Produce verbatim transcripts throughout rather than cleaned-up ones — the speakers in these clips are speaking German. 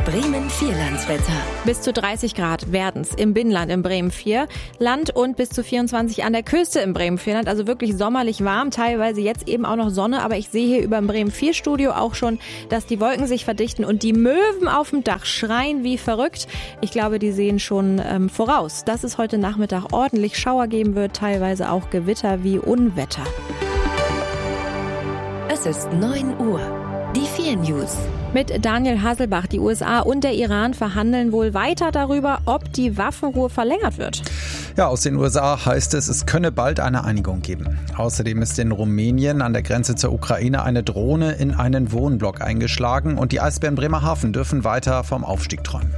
Bremen Vierlandswetter. Bis zu dreißig Grad werden's im Binnenland im Bremen vier. Land und bis zu vierundzwanzig an der Küste im Bremen Vierland. Also wirklich sommerlich warm, teilweise jetzt eben auch noch Sonne. Aber ich sehe hier über dem Bremen vier Studio auch schon, dass die Wolken sich verdichten und die Möwen auf dem Dach schreien wie verrückt. Ich glaube, die sehen schon ähm, voraus, dass es heute Nachmittag ordentlich Schauer geben wird, teilweise auch Gewitter wie Unwetter. Es ist neun Uhr. Die vier News. Mit Daniel Hasselbach. Die U S A und der Iran verhandeln wohl weiter darüber, ob die Waffenruhe verlängert wird. Ja, aus den U S A heißt es, es könne bald eine Einigung geben. Außerdem ist in Rumänien an der Grenze zur Ukraine eine Drohne in einen Wohnblock eingeschlagen und die Eisbären Bremerhaven dürfen weiter vom Aufstieg träumen.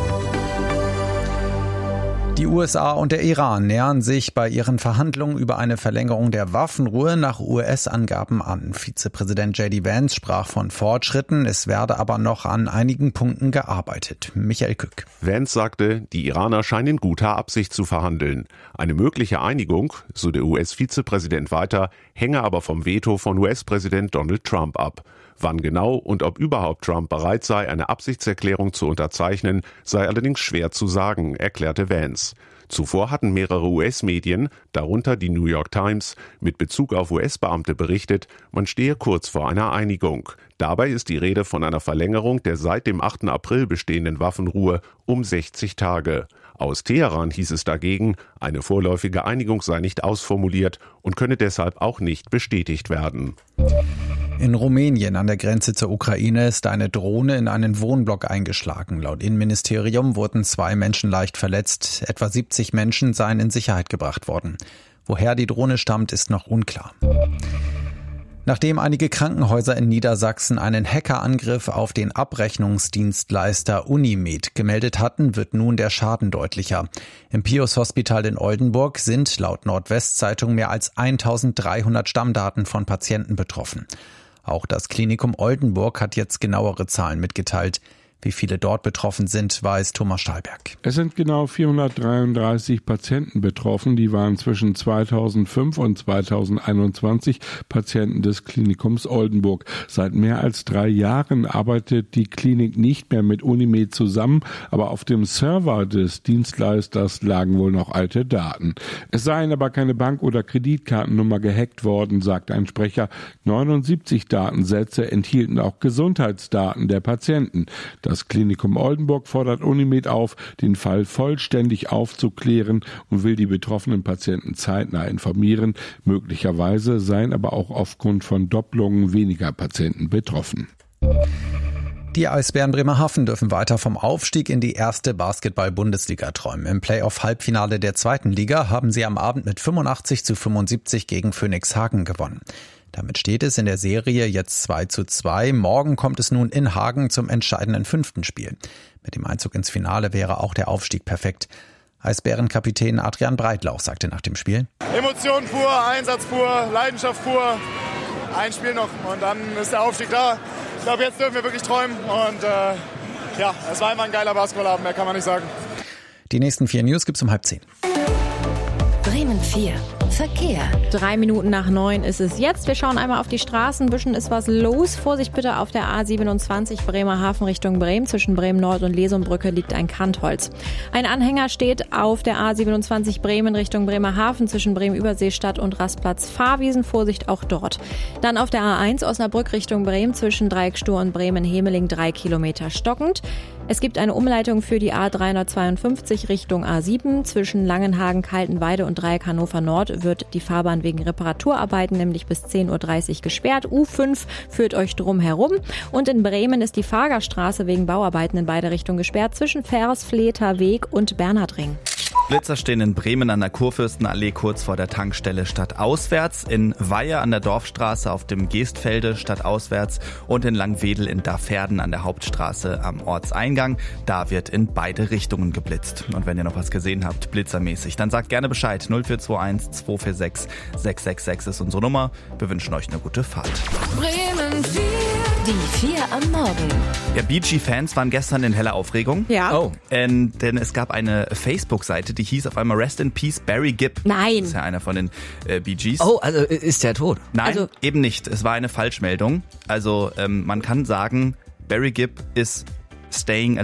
Die U S A und der Iran nähern sich bei ihren Verhandlungen über eine Verlängerung der Waffenruhe nach U S-Angaben an. Vizepräsident J D Vance sprach von Fortschritten, es werde aber noch an einigen Punkten gearbeitet. Michael Kück. Vance sagte, die Iraner scheinen in guter Absicht zu verhandeln. Eine mögliche Einigung, so der U S-Vizepräsident weiter, hänge aber vom Veto von U S-Präsident Donald Trump ab. Wann genau und ob überhaupt Trump bereit sei, eine Absichtserklärung zu unterzeichnen, sei allerdings schwer zu sagen, erklärte Vance. Zuvor hatten mehrere U S-Medien, darunter die New York Times, mit Bezug auf U S-Beamte berichtet, man stehe kurz vor einer Einigung. Dabei ist die Rede von einer Verlängerung der seit dem achten April bestehenden Waffenruhe um sechzig Tage. Aus Teheran hieß es dagegen, eine vorläufige Einigung sei nicht ausformuliert und könne deshalb auch nicht bestätigt werden. In Rumänien an der Grenze zur Ukraine ist eine Drohne in einen Wohnblock eingeschlagen. Laut Innenministerium wurden zwei Menschen leicht verletzt. Etwa siebzig Menschen seien in Sicherheit gebracht worden. Woher die Drohne stammt, ist noch unklar. Nachdem einige Krankenhäuser in Niedersachsen einen Hackerangriff auf den Abrechnungsdienstleister Unimed gemeldet hatten, wird nun der Schaden deutlicher. Im Pius Hospital in Oldenburg sind laut Nordwestzeitung mehr als eintausenddreihundert Stammdaten von Patienten betroffen. Auch das Klinikum Oldenburg hat jetzt genauere Zahlen mitgeteilt. Wie viele dort betroffen sind, weiß Thomas Stahlberg. Es sind genau vierhundertdreiunddreißig Patienten betroffen. Die waren zwischen zweitausendfünf und zweitausendeinundzwanzig Patienten des Klinikums Oldenburg. Seit mehr als drei Jahren arbeitet die Klinik nicht mehr mit Unimed zusammen, aber auf dem Server des Dienstleisters lagen wohl noch alte Daten. Es seien aber keine Bank- oder Kreditkartennummer gehackt worden, sagt ein Sprecher. neunundsiebzig Datensätze enthielten auch Gesundheitsdaten der Patienten. Das Klinikum Oldenburg fordert Unimed auf, den Fall vollständig aufzuklären und will die betroffenen Patienten zeitnah informieren. Möglicherweise seien aber auch aufgrund von Doppelungen weniger Patienten betroffen. Die Eisbären Bremerhaven dürfen weiter vom Aufstieg in die erste Basketball-Bundesliga träumen. Im Playoff-Halbfinale der zweiten Liga haben sie am Abend mit fünfundachtzig zu fünfundsiebzig gegen Phönix Hagen gewonnen. Damit steht es in der Serie jetzt zwei zu zwei. Morgen kommt es nun in Hagen zum entscheidenden fünften Spiel. Mit dem Einzug ins Finale wäre auch der Aufstieg perfekt. Eisbärenkapitän Adrian Breitlauch sagte nach dem Spiel: Emotion pur, Einsatz pur, Leidenschaft pur. Ein Spiel noch und dann ist der Aufstieg da. Ich glaube, jetzt dürfen wir wirklich träumen. Und äh, ja, es war immer ein geiler Basketballabend, mehr kann man nicht sagen. Die nächsten vier News gibt's um halb zehn. Bremen vier. Verkehr. Drei Minuten nach neun ist es jetzt. Wir schauen einmal auf die Straßen. Ein bisschen ist was los. Vorsicht bitte auf der A siebenundzwanzig Bremerhaven Richtung Bremen. Zwischen Bremen Nord und Lesumbrücke liegt ein Kantholz. Ein Anhänger steht auf der A siebenundzwanzig Bremen Richtung Bremerhaven zwischen Bremen-Überseestadt und Rastplatz Fahrwiesen. Vorsicht auch dort. Dann auf der A eins Osnabrück Richtung Bremen zwischen Dreieckstur und Bremen-Hemeling drei Kilometer stockend. Es gibt eine Umleitung für die A dreihundertzweiundfünfzig Richtung A sieben. Zwischen Langenhagen, Kaltenweide und Dreieck Hannover Nord wird die Fahrbahn wegen Reparaturarbeiten nämlich bis zehn Uhr dreißig gesperrt. U fünf führt euch drum herum. Und in Bremen ist die Fahrgerstraße wegen Bauarbeiten in beide Richtungen gesperrt zwischen Versfleter Weg und Bernhardring. Blitzer stehen in Bremen an der Kurfürstenallee kurz vor der Tankstelle stadtauswärts, in Weihe an der Dorfstraße auf dem Geestfelde stadtauswärts und in Langwedel in Dafferden an der Hauptstraße am Ortseingang. Da wird in beide Richtungen geblitzt. Und wenn ihr noch was gesehen habt, blitzermäßig, dann sagt gerne Bescheid. null vier zwei eins zwei vier sechs sechs sechs sechs ist unsere Nummer. Wir wünschen euch eine gute Fahrt. Bremen vier. Die vier am Morgen. Ja, Bee Gee-Fans waren gestern in heller Aufregung. Ja. Oh. Ähm, denn es gab eine Facebook-Seite, die hieß auf einmal Rest in Peace Barry Gibb. Nein. Das ist ja einer von den äh, Bee Gees. Oh, also ist der tot? Nein, also, eben nicht. Es war eine Falschmeldung. Also ähm, man kann sagen, Barry Gibb ist staying alive.